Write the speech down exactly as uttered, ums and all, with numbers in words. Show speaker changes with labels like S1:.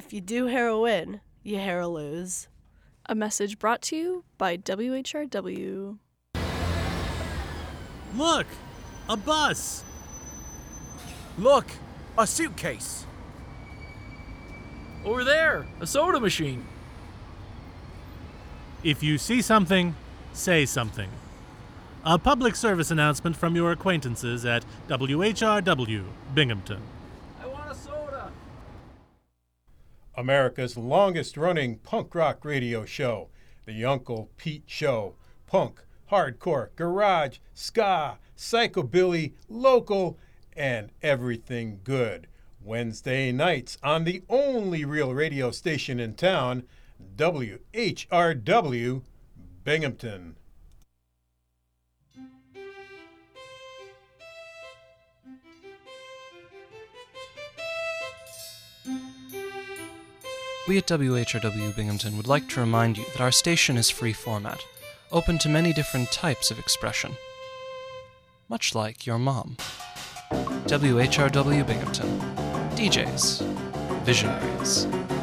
S1: If you do heroin, you hero lose.
S2: A message brought to you by W H R W.
S3: Look! A bus!
S4: Look! A suitcase!
S5: Over there! A soda machine!
S3: If you see something, say something. A public service announcement from your acquaintances at W H R W, Binghamton.
S5: I want a soda!
S6: America's longest-running punk rock radio show, The Uncle Pete Show. Punk, hardcore, garage, ska, psychobilly, local, and everything good. Wednesday nights on the only real radio station in town, W H R W, Binghamton.
S7: We at W H R W Binghamton would like to remind you that our station is free format, open to many different types of expression. Much like your mom. W H R W Binghamton. D Js. Visionaries.